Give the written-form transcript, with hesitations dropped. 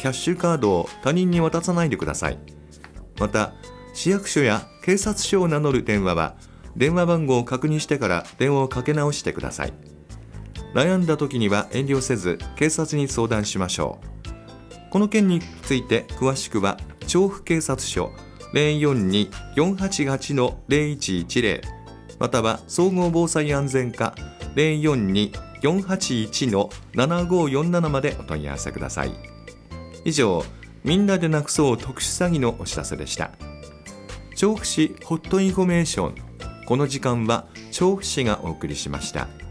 キャッシュカードを他人に渡さないでください。また、市役所や警察署を名乗る電話は、電話番号を確認してから電話をかけ直してください。悩んだ時には遠慮せず警察に相談しましょう。この件について詳しくは調布警察署 042-488-0110 または総合防災安全課 042-481-7547 までお問い合わせください。以上、みんなでなくそう特殊詐欺のお知らせでした。調布市ホットインフォメーション、この時間は調布市がお送りしました。